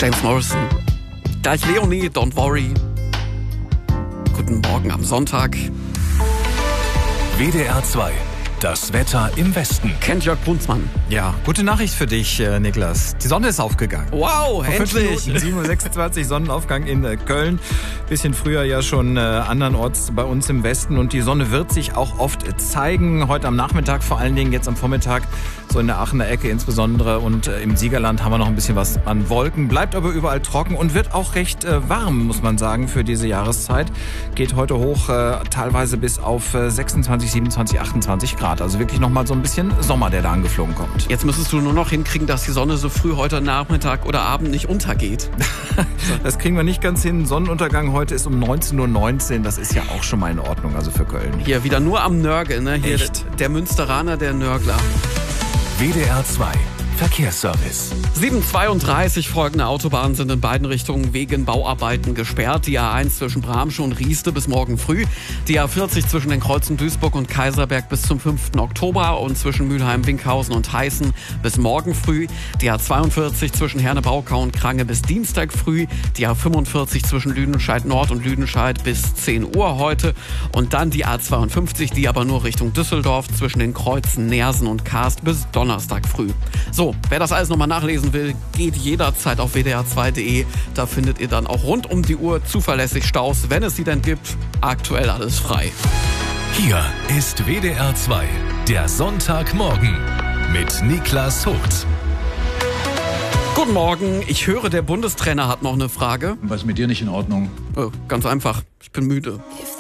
James Morrison. Gleich Leonie, Don't Worry. Guten Morgen am Sonntag. WDR 2. Das Wetter im Westen. Kennt Jörg Brunsmann. Ja, gute Nachricht für dich, Niklas. Die Sonne ist aufgegangen. Wow, Vor 5 endlich. Minuten, 7.26 Uhr Sonnenaufgang in Köln. Bisschen früher ja schon andernorts bei uns im Westen. Und die Sonne wird sich auch oft zeigen. Heute am Nachmittag, vor allen Dingen jetzt am Vormittag, so in der Aachener Ecke insbesondere. Und im Siegerland haben wir noch ein bisschen was an Wolken. Bleibt aber überall trocken und wird auch recht warm, muss man sagen, für diese Jahreszeit. Geht heute hoch, teilweise bis auf 26, 27, 28 Grad. Also wirklich nochmal so ein bisschen Sommer, der da angeflogen kommt. Jetzt müsstest du nur noch hinkriegen, dass die Sonne so früh heute Nachmittag oder Abend nicht untergeht. Das kriegen wir nicht ganz hin. Sonnenuntergang heute ist um 19.19 Uhr. Das ist ja auch schon mal in Ordnung, also für Köln. Hier wieder nur am Nörgeln, ne? Hier Echt? der Münsteraner, der Nörgler. WDR 2. Verkehrsservice. 7:32 folgende Autobahnen sind in beiden Richtungen wegen Bauarbeiten gesperrt. Die A1 zwischen Bramsche und Rieste bis morgen früh. Die A40 zwischen den Kreuzen Duisburg und Kaiserberg bis zum 5. Oktober und zwischen Mülheim, Winkhausen und Heißen bis morgen früh. Die A42 zwischen Herne-Baukau und Krange bis Dienstag früh. Die A45 zwischen Lüdenscheid Nord und Lüdenscheid bis 10 Uhr heute. Und dann die A52, die aber nur Richtung Düsseldorf zwischen den Kreuzen Neersen und Karst bis Donnerstag früh. So, wer das alles nochmal nachlesen will, geht jederzeit auf wdr2.de. Da findet ihr dann auch rund um die Uhr zuverlässig Staus, wenn es sie denn gibt. Aktuell alles frei. Hier ist WDR 2. Der Sonntagmorgen mit Niklas Hucht. Guten Morgen, ich höre, der Bundestrainer hat noch eine Frage. Was ist mit dir nicht in Ordnung? Ganz einfach, ich bin müde.